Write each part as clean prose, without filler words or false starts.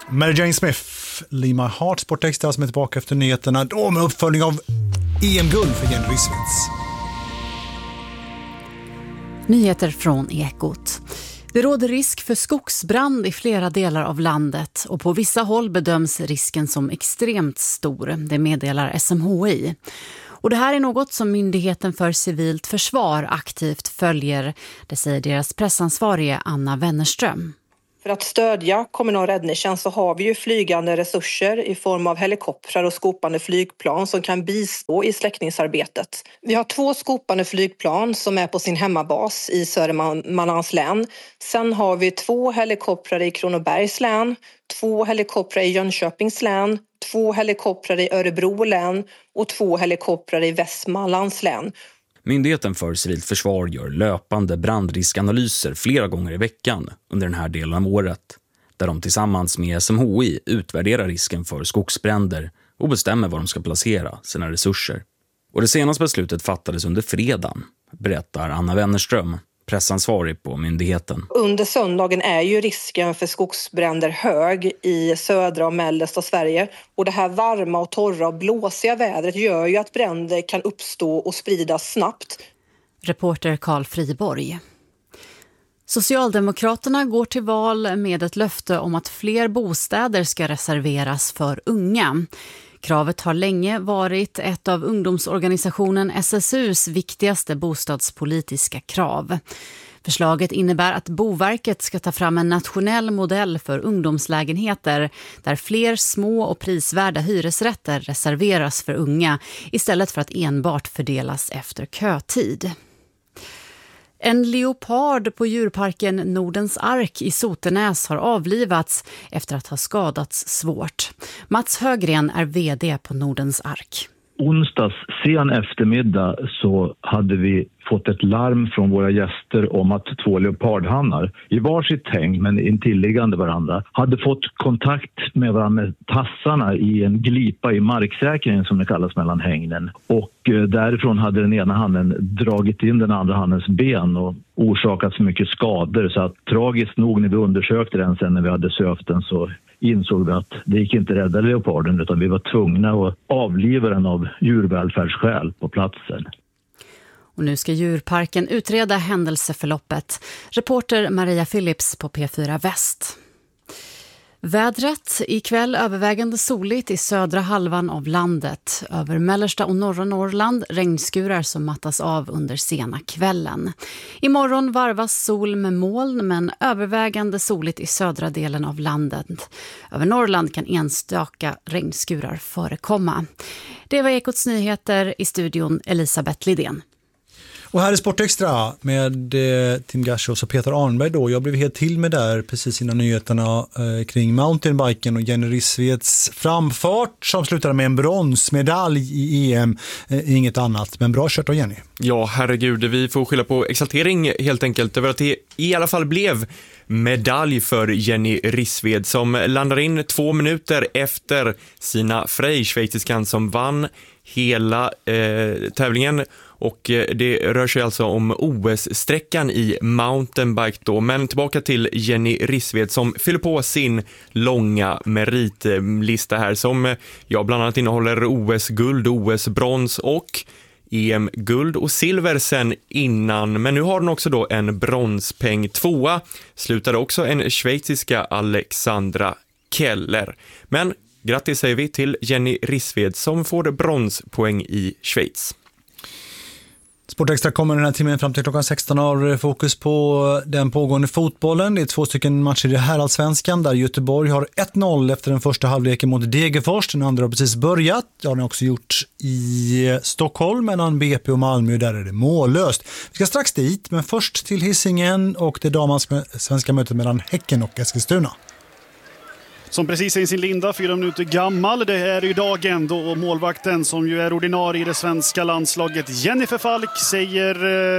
Mary Jane Smith, Lima Hart, Sportextra som är tillbaka efter nyheterna. Då med uppföljning av EM-guld för Jenny Rissveds. Nyheter från Ekot. Det råder risk för skogsbrand i flera delar av landet och på vissa håll bedöms risken som extremt stor. Det meddelar SMHI. Och det här är något som Myndigheten för civilt försvar aktivt följer. Det säger deras pressansvarige Anna Wennerström. För att stödja kommunal räddningstjänst så har vi ju flygande resurser i form av helikoptrar och skopande flygplan som kan bistå i släckningsarbetet. Vi har 2 skopande flygplan som är på sin hemmabas i Södermanlands län. Sen har vi 2 helikoptrar i Kronobergs län, 2 helikoptrar i Jönköpings län, 2 helikoptrar i Örebro län och 2 helikoptrar i Västmanlands län. Myndigheten för civilt försvar gör löpande brandriskanalyser flera gånger i veckan under den här delen av året, där de tillsammans med SMHI utvärderar risken för skogsbränder och bestämmer var de ska placera sina resurser. Och det senaste beslutet fattades under fredagen, berättar Anna Wennerström, pressansvarig på myndigheten. Under söndagen är ju risken för skogsbränder hög i södra och mellersta Sverige. Och det här varma och torra och blåsiga vädret gör ju att bränder kan uppstå och spridas snabbt. Reporter Carl Friborg. Socialdemokraterna går till val med ett löfte om att fler bostäder ska reserveras för unga. Kravet har länge varit ett av ungdomsorganisationen SSUs viktigaste bostadspolitiska krav. Förslaget innebär att Boverket ska ta fram en nationell modell för ungdomslägenheter där fler små och prisvärda hyresrätter reserveras för unga istället för att enbart fördelas efter kötid. En leopard på djurparken Nordens Ark i Sotenäs har avlivats efter att ha skadats svårt. Mats Högren är vd på Nordens Ark. Onsdags sen eftermiddag så hade vi fått ett larm från våra gäster om att 2 leopardhannar i varsitt häng men intilliggande varandra hade fått kontakt med varandra med tassarna i en glipa i marksäkringen som det kallas mellan hängnen. Och därifrån hade den ena hannen dragit in den andra hannens ben och orsakat så mycket skador så att tragiskt nog när vi undersökte den sen när vi hade sövt den så insåg vi att det gick inte rädda leoparden utan vi var tvungna att avliva den av djurvälfärdsskäl på platsen. Och nu ska djurparken utreda händelseförloppet. Reporter Maria Phillips på P4 Väst. Vädret ikväll övervägande soligt i södra halvan av landet. Över mellersta och norra Norrland regnskurar som mattas av under sena kvällen. Imorgon varvas sol med moln men övervägande soligt i södra delen av landet. Över Norrland kan enstaka regnskurar förekomma. Det var Ekots nyheter, i studion Elisabeth Lidén. Och här är Sportextra med Tim Gashos och Peter Arnberg då. Jag blev helt till med där precis innan nyheterna kring mountainbiken och Jenny Rissveds framfart som slutade med en bronsmedalj i EM. Inget annat, men bra kört av Jenny. Ja, herregud, vi får skylla på exaltering helt enkelt över att det i alla fall blev medalj för Jenny Rissved som landar in 2 minuter efter Sina Frey, schweiziskan som vann hela tävlingen. Och det rör sig alltså om OS-sträckan i mountainbike då. Men tillbaka till Jenny Rissved som fyller på sin långa meritlista här som bland annat innehåller OS-guld, OS-brons och EM-guld och silver sen innan. Men nu har den också då en bronspeng. 2:a slutade också en schweiziska Alexandra Keller. Men grattis säger vi till Jenny Rissved som får bronspoäng i Schweiz. Sportextra kommer den här timmen fram till klockan 16 har fokus på den pågående fotbollen. Det är 2 stycken matcher i Heraldsvenskan där Göteborg har 1-0 efter den första halvleken mot Degerfors. Den andra har precis börjat. Det har den också gjort i Stockholm mellan BP och Malmö. Där är det mållöst. Vi ska strax dit, men först till Hisingen och det damallsvenska mötet mellan Häcken och Eskilstuna. Som precis är i sin linda, 4 minuter gammal. Det här är ju dagen då målvakten som ju är ordinarie i det svenska landslaget, Jennifer Falk, säger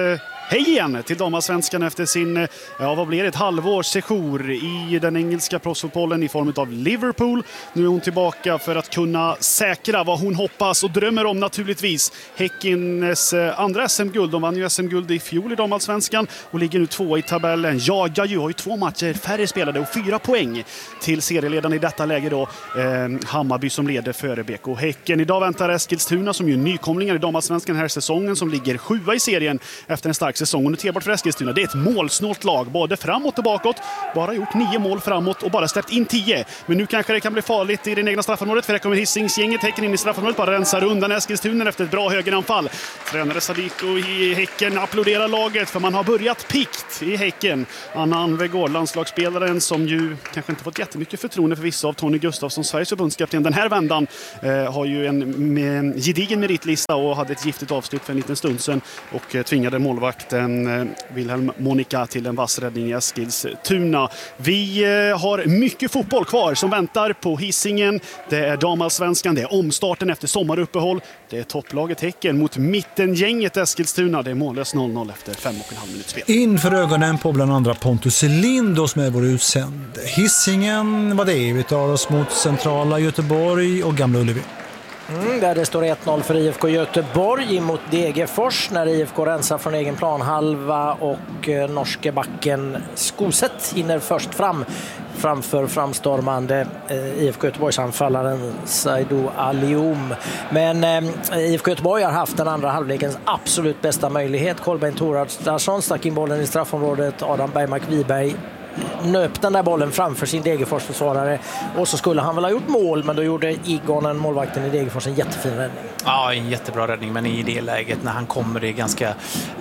Hej igen till damallsvenskan efter sin, vad blir det, ett halvårs sejour i den engelska proffsfotbollen i form av Liverpool. Nu är hon tillbaka för att kunna säkra vad hon hoppas och drömmer om naturligtvis. Häckens andra SM-guld, de vann ju SM-guld i fjol i damallsvenskan och ligger nu 2 i tabellen. Jagar ju, har ju 2 matcher färre spelade och 4 poäng till serieledaren i detta läge då. Hammarby som leder före BK Häcken. Idag väntar Eskilstuna som ju nykomlingar i damallsvenskan här säsongen som ligger 7 i serien efter en stark säsong. Och noterbart för Eskilstuna, det är ett målsnålt lag, både framåt och bakåt. Bara gjort 9 mål framåt och bara släppt in 10. Men nu kanske det kan bli farligt i den egna straffområdet, för det kommer Hisingsgänget Häcken in i straffområdet, bara rensar undan Eskilstuna efter ett bra högeranfall. Tränare Sadiko i Häcken applåderar laget för man har börjat pikt i Häcken. Anna Anvegård, landslagsspelaren som ju kanske inte fått jättemycket förtroende för vissa av Tony Gustafsson, Sveriges förbundskapten den här vändan, har ju en gedigen meritlista och hade ett giftigt avslut för en liten stund sedan och tvingade målvakten Wilhelm Monica till en vass räddning i Eskilstuna. Vi har mycket fotboll kvar som väntar på Hisingen. Det är damallsvenskan, det är omstarten efter sommaruppehåll. Det är topplaget Häcken mot mittengänget Eskilstuna. Det är mållös 0-0 efter 5,5 minuters spel. Inför ögonen på bland andra Pontus Lind som är vår utsänd. Hisingen, vad det är, vi tar oss mot centrala Göteborg och Gamla Ullevi. Där det står 1-0 för IFK Göteborg mot Degerfors när IFK rensar från egen planhalva och norske backen Skoset hinner först framför framstormande IFK Göteborgs anfallaren Saidu Alioum. Men IFK Göteborg har haft den andra halvlekens absolut bästa möjlighet. Kolbeinn Thordarson stack in bollen i straffområdet. Adam Bergmark Wiberg nöp den där bollen framför sin Degerfors-försvarare och så skulle han väl ha gjort mål, men då gjorde Igonen, målvakten i Degerfors, en jättefin räddning. Ja, en jättebra räddning, men i det läget när han kommer, det är ganska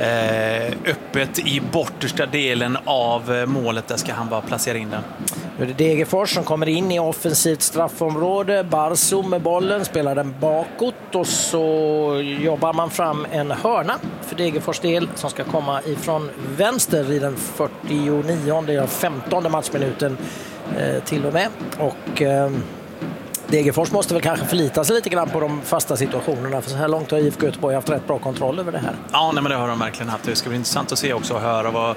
öppet i bortersta delen av målet, där ska han bara placera in den. Nu är det Degerfors som kommer in i offensivt straffområde. Barsum med bollen, spelar den bakåt och så jobbar man fram en hörna för Degerfors del som ska komma ifrån vänster i den 49:e, 15:e matchminuten till och med. Och Degerfors måste väl kanske förlita sig lite grann på de fasta situationerna, för så här långt har IFK Göteborg haft rätt bra kontroll över det här. Ja, nej, men det har de verkligen haft. Det ska bli intressant att se också och höra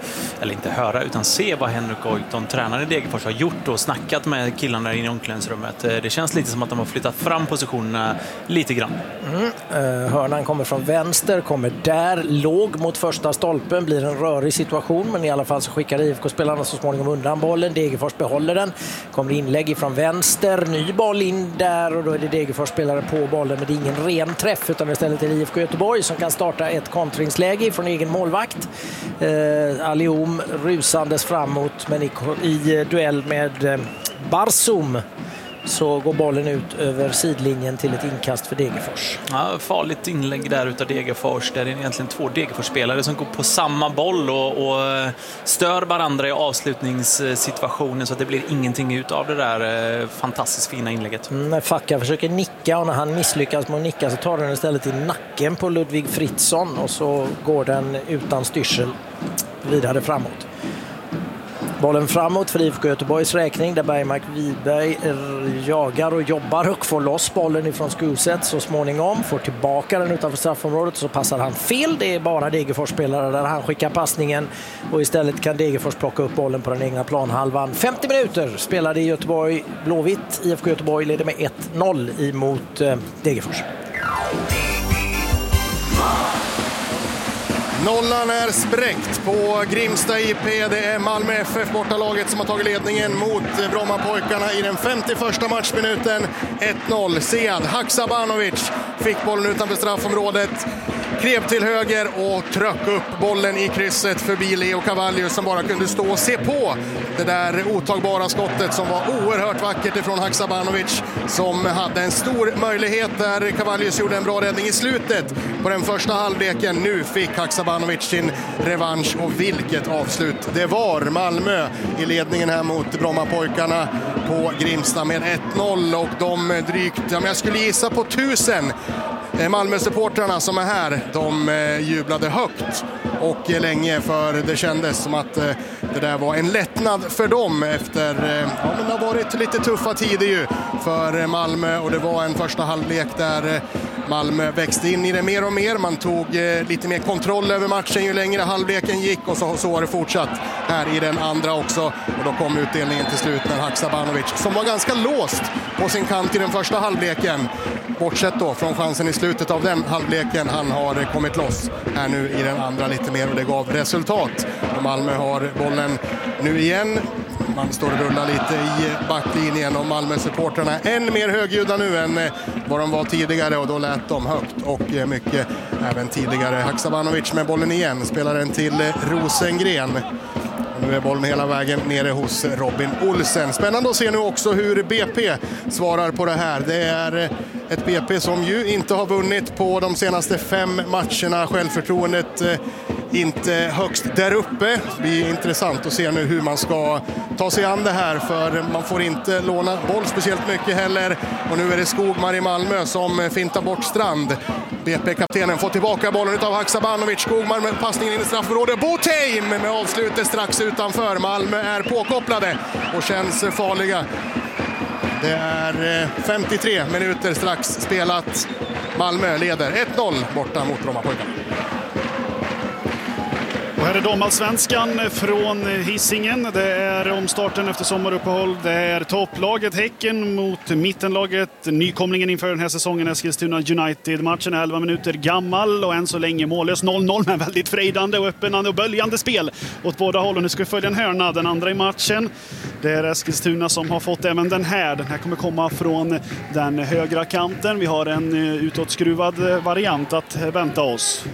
se vad Henrik Goitom, tränare i Degerfors, har gjort och snackat med killarna i omklädningsrummet. Det känns lite som att de har flyttat fram positionerna lite grann. Hörnan kommer från vänster, kommer där, låg mot första stolpen, blir en rörig situation, men i alla fall så skickar IFK-spelarna så småningom undan bollen. Degerfors behåller den, kommer inlägg från vänster, ny boll in där och då är det Degerfors spelare på bollen, men det är ingen ren träff utan istället är det IFK Göteborg som kan starta ett kontringsläge från egen målvakt. Alioum rusandes framåt, men i duell med Barsum så går bollen ut över sidlinjen till ett inkast för Degerfors. Ja, farligt inlägg där utav Degerfors. Där är det egentligen 2 Degerfors-spelare som går på samma boll och stör varandra i avslutningssituationen, så att det blir ingenting ut av det där fantastiskt fina inlägget. När Facka försöker nicka och när han misslyckas med att nicka så tar den istället i nacken på Ludvig Fritzson och så går den utan styrsel vidare framåt. Bollen framåt för IFK Göteborgs räkning där Bergmark Wiberg jagar och jobbar och får loss bollen ifrån Skuset så småningom. Får tillbaka den utanför straffområdet så passar han fel. Det är bara Degerfors-spelare där han skickar passningen och istället kan Degerfors plocka upp bollen på den egna planhalvan. 50 minuter spelade i Göteborg Blåvitt. IFK Göteborg leder med 1-0 emot Degerfors. Nollan är spräckt på Grimsta IP. Det är Malmö FF, bortalaget, som har tagit ledningen mot Brommapojkarna i den 51:a matchminuten. 1-0. Sead Haksabanovic fick bollen utanför straffområdet. Klev till höger och tryck upp bollen i krysset förbi Leo Cavallius som bara kunde stå och se på det där otagbara skottet som var oerhört vackert ifrån Haksabanovic som hade en stor möjlighet där. Cavallius gjorde en bra räddning i slutet på den första halvleken. Nu fick Haksabanovic sin revansch och vilket avslut det var. Malmö i ledningen här mot Brommapojkarna på Grimsta med 1-0 och de drygt, jag skulle gissa på 1000 Malmö-supportrarna som är här, de jublade högt och länge, för det kändes som att det där var en lättnad för dem efter, men det har varit lite tuffa tider ju för Malmö, och det var en första halvlek där Malmö växte in i det mer och mer. Man tog lite mer kontroll över matchen ju längre halvleken gick, och så har det fortsatt här i den andra också. Och då kom utdelningen till slut när Haksabanovic, som var ganska låst på sin kant i den första halvleken, bortsett då från chansen i slutet av den halvleken, han har kommit loss här nu i den andra lite mer, och det gav resultat. Och Malmö har bollen nu igen. Man står och rullar lite i backlinjen, och Malmö-supporterna är än mer högljudda nu än vad de var tidigare, och då lät de högt och mycket även tidigare. Haksabanovic med bollen igen, spelar den till Rosengren. Och nu är bollen hela vägen nere hos Robin Olsen. Spännande att se nu också hur BP svarar på det här. Det är ett BP som ju inte har vunnit på de senaste 5 matcherna. Självförtroendet inte högst där uppe. Det blir intressant att se nu hur man ska ta sig an det här, för man får inte låna boll speciellt mycket heller. Och nu är det Skogmar i Malmö som fintar bort Strand. BP-kaptenen får tillbaka bollen utav Haksabanovic. Skogmar med passningen in i straffområdet. Botheim med avslutet strax utanför. Malmö är påkopplade och känns farliga. Det är 53 minuter strax spelat. Malmö leder 1-0 borta mot Brommapojkarna. Och här är damallsvenskan från Hisingen. Det är omstarten efter sommaruppehåll. Det är topplaget Häcken mot mittenlaget. Nykomlingen inför den här säsongen, Eskilstuna United. Matchen är 11 minuter gammal och än så länge mållös 0-0, men väldigt frejdande och öppnande och böljande spel åt båda hållen. Nu ska vi följa en hörna, den andra i matchen. Det är Eskilstuna som har fått även den här. Den här kommer komma från den högra kanten. Vi har en utåtskruvad variant att vänta oss.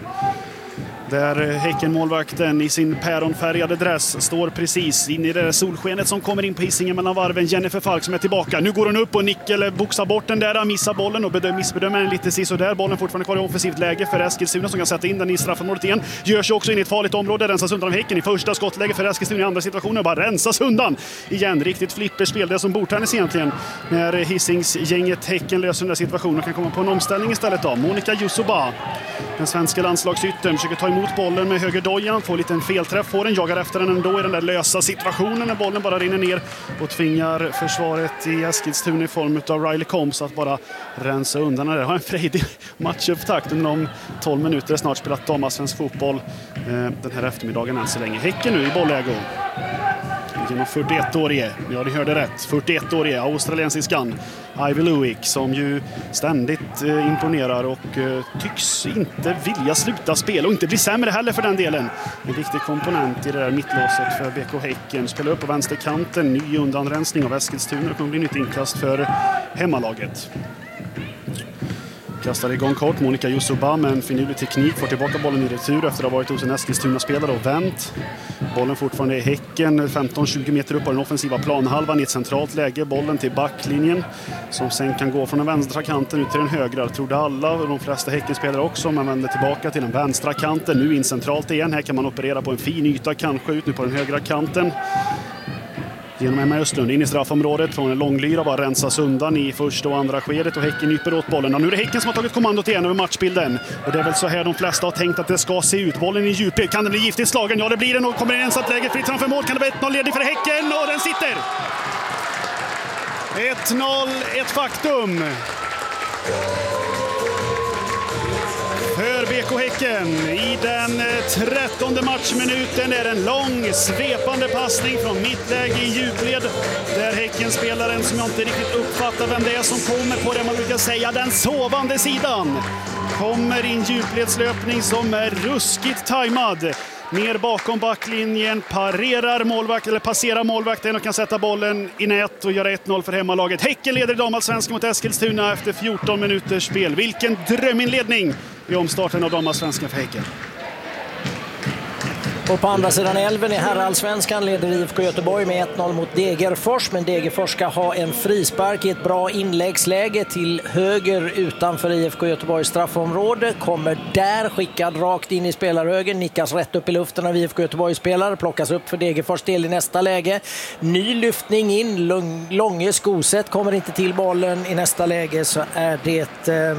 Där Häcken-målvakten i sin päronfärgade dress står precis in i det där solskenet som kommer in på Hisingen mellan varven. Jennifer Falk som är tillbaka. Nu går hon upp och Nickel boxar bort den där, missar bollen och missbedömer den lite sist och där. Bollen fortfarande kvar i offensivt läge för Eskilstuna som kan sätta in den i straffområdet igen. Gör sig också in i ett farligt område, rensas undan av Häcken i första skottläge för Eskilstuna, i andra situationer bara rensas undan igen. Riktigt flipperspel, det som bordtennis egentligen, när Hisingsgänget Häcken löser den där situationen och kan komma på en omställning istället då. Monika Jusuba, den svenska landslagsyttern, försöker ta emot bollen med högerdojan, får en liten felträff, får den, jagar efter den ändå i den där lösa situationen när bollen bara rinner ner och tvingar försvaret i Eskilstuna i form av Riley Combs att bara rensa undan det. Har en frejdig matchupptakt under de 12 minuter snart spelat damallsvensk fotboll den här eftermiddagen än så länge. Häcken nu i bolläge genom 41-årige, ja ni hörde rätt, 41-årige australiensiskan Ivy Luik, som ju ständigt imponerar och tycks inte vilja sluta spela och inte bli sämre heller för den delen. En viktig komponent i det där mittlåset för BK Häcken. Spelar upp på vänsterkanten, ny undanrensning av Eskilstuna, kommer bli nytt inkast för hemmalaget. Kastar igång kort, Monika Jusuba med en finurlig teknik, får tillbaka bollen i retur efter att ha varit hos en Eskilstuna-spelare och vänt. Bollen fortfarande i Häcken, 15-20 meter upp på den offensiva planhalvan i ett centralt läge. Bollen till backlinjen som sen kan gå från den vänstra kanten ut till den högra. Trodde alla och de flesta Häcken-spelare också. Man vänder tillbaka till den vänstra kanten, nu in centralt igen. Här kan man operera på en fin yta, kanske ut nu på den högra kanten. Genom Emma Östlund in i straffområdet från en långlyra, bara rensas undan i första och andra skedet och Häcken nyper åt bollen. Och nu är det Häcken som har tagit kommandot igen över matchbilden. Och det är väl så här de flesta har tänkt att det ska se ut. Bollen i djupled, kan det bli giftigt slagen? Ja, det blir den och kommer in ensamt läge fritt framför mål. Kan det bli 1-0 ledig för Häcken? Och den sitter! 1-0, ett faktum. För BK Häcken i den 13:e matchminuten är en lång svepande passning från mittläge i djupled där Häcken-spelaren, som jag inte riktigt uppfattar vem det är som kommer på det man brukar säga den sovande sidan, kommer i en djupledslöpning som är ruskigt tajmad. Ner bakom backlinjen, passerar målvakten och kan sätta bollen i nät och göra 1-0 för hemmalaget. Häcken leder i damallsvenskan mot Eskilstuna efter 14 minuters spel. Vilken dröminledning i omstarten av damallsvenskan för Häcken. Och på andra sidan älven i herrallsvenskan leder IFK Göteborg med 1-0 mot Degerfors. Men Degerfors ska ha en frispark i ett bra inläggsläge till höger utanför IFK Göteborgs straffområde. Kommer där skickad rakt in i spelarhögen. Nickas rätt upp i luften av IFK Göteborgs spelare. Plockas upp för Degerfors del i nästa läge. Ny lyftning in. Långe Skoset kommer inte till bollen. I nästa läge så är det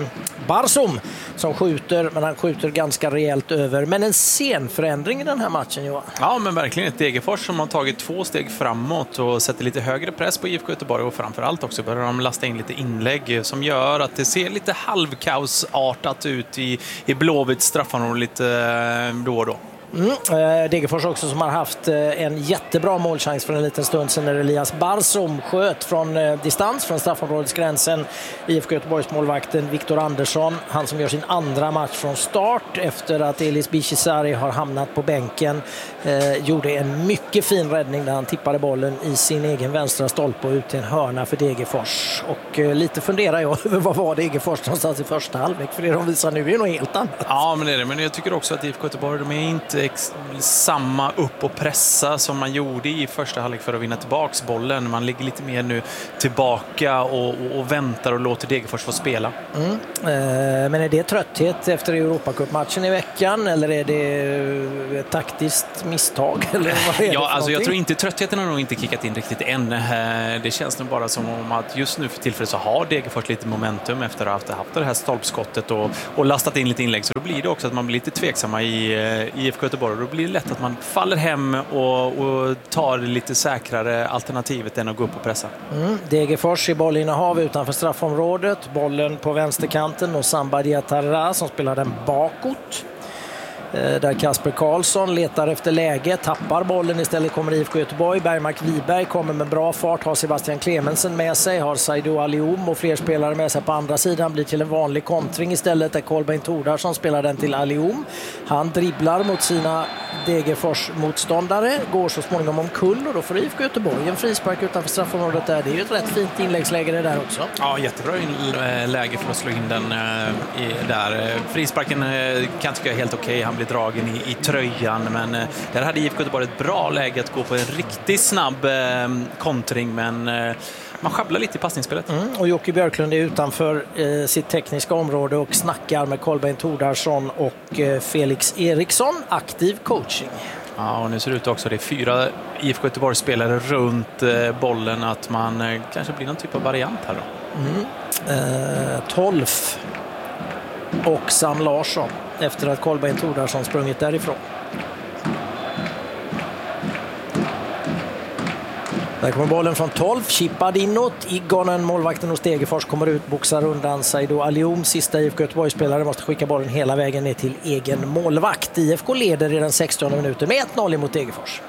Barsum som skjuter. Men han skjuter ganska rejält över. Men en sen förändring i den här matchen, Johan. Ja, men verkligen ett Degerfors som har tagit 2 steg framåt och sätter lite högre press på IFK Göteborg, och framförallt också börjar de lasta in lite inlägg som gör att det ser lite halvkaosartat ut i Blåvitts straffområde lite då och då. Degerfors också som har haft en jättebra målchans för en liten stund sedan när Elias Barsum sköt från distans från straffområdesgränsen. IFK Göteborgs målvakten Viktor Andersson, han som gör sin andra match från start efter att Elis Bichisari har hamnat på bänken, gjorde en mycket fin räddning där han tippade bollen i sin egen vänstra stolpe och ut till en hörna för Degerfors. Och lite funderar jag över vad var Degerfors någonstans i första halvlek, för det de visar nu är något helt annat. Ja, men det är det. Men jag tycker också att IFK Göteborg, de är inte samma upp och pressa som man gjorde i första halvlek för att vinna tillbaks bollen. Man ligger lite mer nu tillbaka och väntar och låter Degerfors få spela. Men är det trötthet efter Europacup-matchen i veckan, eller är det ett taktiskt misstag? Eller vad är det alltså jag tror inte tröttheten har nog inte kickat in riktigt än. Det känns nog bara som om att just nu för tillfället så har Degerfors lite momentum efter att ha haft det här stolpskottet och lastat in lite inlägg. Så då blir det också att man blir lite tveksamma i IFK Göteborg. Då blir det lätt att man faller hem och tar lite säkrare alternativet än att gå upp och pressa. Degerfors i bollinnehav utanför straffområdet. Bollen på vänsterkanten och Samba Diatara som spelar den bakåt. Där Kasper Karlsson letar efter läge, tappar bollen, istället kommer IFK Göteborg. Bergmark Wiberg kommer med bra fart, har Sebastian Clemensen med sig, har Saido Alioum och fler spelare med sig på andra sidan, blir till en vanlig kontring istället där Kolbeinn Tordarsson spelar den till Alioum. Han dribblar mot sina Degerfors motståndare, går så småningom omkull och då får IFK Göteborg en frispark utanför straffområdet där. Det är ju ett rätt fint inläggsläge det där också. Ja, jättebra läge för att slå in den där. Frisparken kan tycka helt okej. Han blir dragen i tröjan, men där hade IFK Göteborg ett bra läge att gå på en riktigt snabb kontring, men man sjabblar lite i passningsspelet. Och Jocke Björklund är utanför sitt tekniska område och snackar med Kolbeinn Tordarsson och Felix Eriksson. Aktiv coaching. Ja, och nu ser det ut också, det är 4 IFK Göteborg-spelare runt bollen, att man kanske blir någon typ av variant här då. 12 och Sam Larsson efter att Kolbeinn Tordarsson sprungit därifrån. Där kommer bollen från 12, chippad inåt. Igonen, målvakten hos Degerfors, kommer ut, boxar undan Saido Alioum. Sista IFK Göteborg-spelare måste skicka bollen hela vägen ner till egen målvakt. IFK leder i den 60:e minuten med 1-0 mot Degerfors.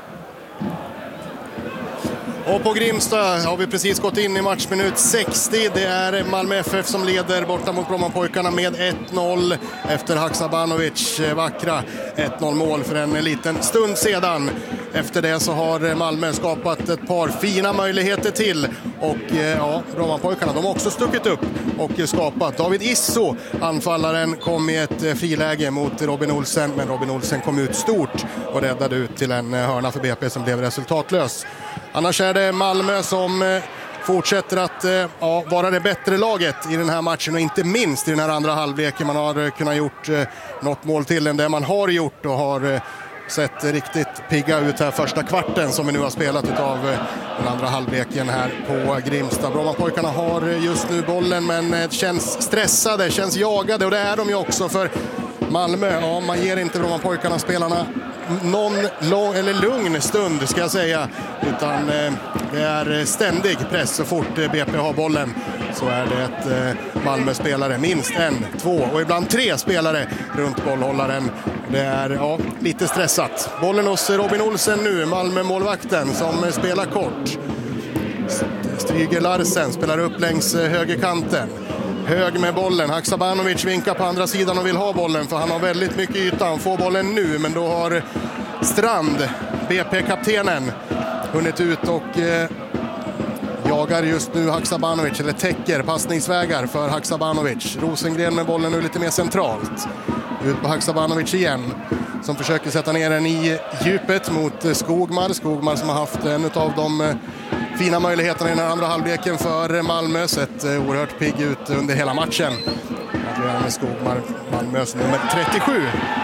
Och på Grimsta har vi precis gått in i matchminut 60. Det är Malmö FF som leder borta mot Brommapojkarna med 1-0 efter Haksabanovic vackra 1-0 mål för en liten stund sedan. Efter det så har Malmö skapat ett par fina möjligheter till, och Brommapojkarna, de har också stuckit upp och skapat. David Isso, anfallaren, kom i ett friläge mot Robin Olsen, men Robin Olsen kom ut stort och räddade ut till en hörna för BP som blev resultatlös. Annars är det Malmö som fortsätter att vara det bättre laget i den här matchen, och inte minst i den här andra halvleken. Man har kunnat gjort något mål till än det man har gjort och har sett riktigt pigga ut här första kvarten som vi nu har spelat av den andra halvleken här på Grimsta. Brommapojkarna har just nu bollen, men känns stressade, känns jagade, och det är de ju också, för Malmö, ja, man ger inte Brommapojkarna spelarna någon lugn stund ska jag säga, utan det är ständig press. Så fort BP har bollen så är det ett Malmö-spelare, minst 1, 2 och ibland 3 spelare runt bollhållaren. Det är lite stressat. Bollen hos Robin Olsen nu, Malmö-målvakten som spelar kort. Stryger Larsen spelar upp längs högerkanten. Hög med bollen. Haksabanovic vinkar på andra sidan och vill ha bollen, för han har väldigt mycket yta. Han får bollen nu, men då har Strand, BP-kaptenen, hunnit ut och jagar just nu Haksabanovic, eller täcker passningsvägar för Haksabanovic. Rosengren med bollen nu lite mer centralt. Ut på Haksabanovic igen, som försöker sätta ner den i djupet mot Skogmar. Skogmar som har haft en av de fina möjligheterna i den andra halvleken för Malmö. Sett oerhört pigg ut under hela matchen. Adrian Skogmar, Malmös nummer 37.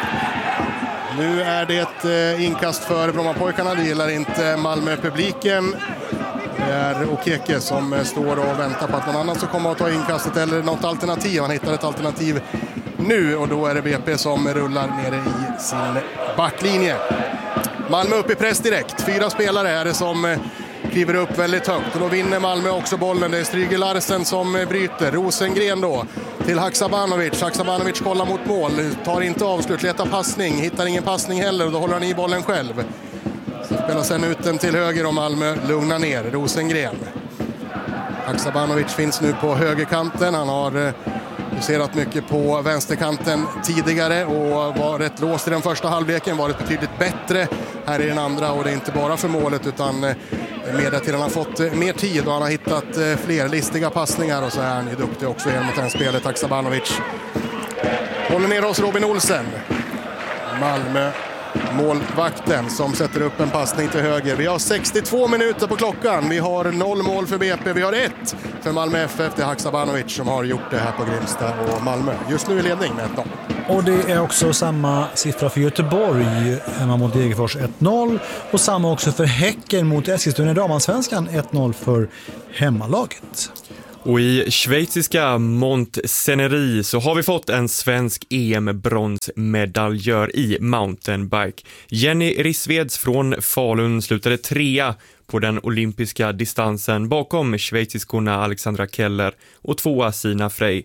Nu är det ett inkast för Brommapojkarna. Det gillar inte Malmö-publiken. Det är Okeke som står och väntar på att någon annan ska komma och ta inkastet eller något alternativ. Han hittar ett alternativ nu och då är det BP som rullar nere i sin backlinje. Malmö upp i press direkt. 4 spelare är det som kliver upp väldigt högt och då vinner Malmö också bollen. Det är Stryger Larsen som bryter. Rosengren då till Haksabanovic. Haksabanovic kollar mot mål, tar inte avslut, letar passning, hittar ingen passning heller och då håller han i bollen själv. Så spelar sen ut den till höger och Malmö lugnar ner. Rosengren. Haksabanovic finns nu på högerkanten. Han har huserat mycket på vänsterkanten tidigare och var rätt låst i den första halvleken, varit betydligt bättre här i den andra och det är inte bara för målet utan med till han har fått mer tid och han har hittat fler listiga passningar och så är han ju duktig också genom att spelet. Haksabanovic håller ner hos Robin Olsen. Malmö målvakten som sätter upp en passning till höger. Vi har 62 minuter på klockan. Vi har 0 mål för BP. Vi har 1 för Malmö FF. Det är Haksabanovic som har gjort det här på Grimsta och Malmö. Just nu i ledning med 1-0. Och det är också samma siffra för Göteborg hemma mot Degerfors 1-0 och samma också för Häcken mot Eskilstuna i Damansvenskan 1-0 för hemmalaget. Och i schweiziska Montseneri så har vi fått en svensk EM-bronsmedaljör i mountainbike. Jenny Rissveds från Falun slutade 3 på den olympiska distansen bakom schweiziskorna Alexandra Keller och 2 Sina Frey.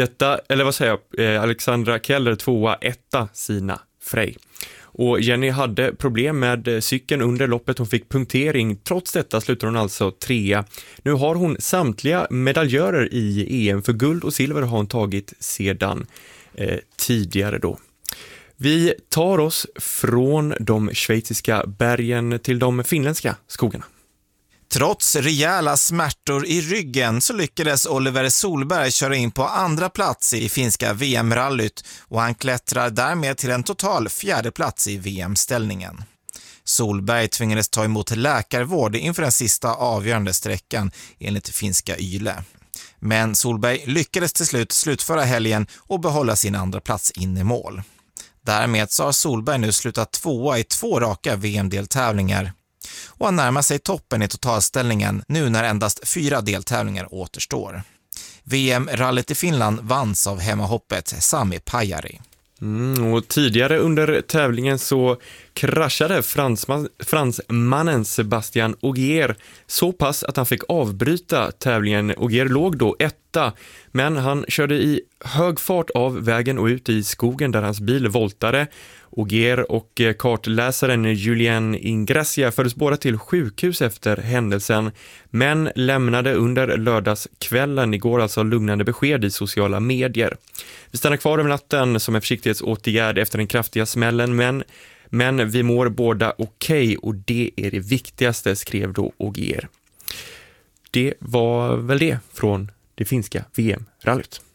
Alexandra Keller 2, 1 Sina Frey. Och Jenny hade problem med cykeln under loppet. Hon fick punktering. Trots detta slutar hon alltså 3. Nu har hon samtliga medaljörer i EM. För guld och silver har hon tagit sedan tidigare då. Vi tar oss från de schweiziska bergen till de finländska skogarna. Trots rejäla smärtor i ryggen så lyckades Oliver Solberg köra in på andra plats i finska VM-rallyt och han klättrar därmed till en total 4:e plats i VM-ställningen. Solberg tvingades ta emot läkarvård inför den sista avgörande sträckan enligt finska Yle. Men Solberg lyckades till slut slutföra helgen och behålla sin andra plats in i mål. Därmed så har Solberg nu slutat 2 i 2 raka VM-deltävlingar. Och han närmar sig toppen i totalställningen nu när endast 4 deltävlingar återstår. VM-rallyt i Finland vanns av hemmahoppet Sami Pajari. Och tidigare under tävlingen så kraschade fransmannen Sebastian Ogier så pass att han fick avbryta tävlingen. Ogier låg då 1, men han körde i hög fart av vägen och ut i skogen där hans bil voltade. Ogier och kartläsaren Julien Ingracia fördes båda till sjukhus efter händelsen, men lämnade under lördagskvällen igår alltså lugnande besked i sociala medier. Vi stannar kvar över natten som en försiktighetsåtgärd efter den kraftiga smällen, men vi mår båda okej och det är det viktigaste, skrev då Ogier. Det var väl det från det finska VM-rallyt.